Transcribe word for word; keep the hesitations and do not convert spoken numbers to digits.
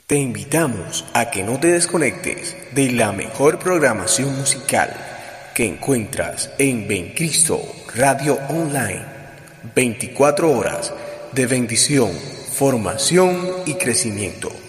Te invitamos a que no te desconectes de la mejor programación musical que encuentras en Bencristo Radio Online. veinticuatro horas de bendición, formación y crecimiento.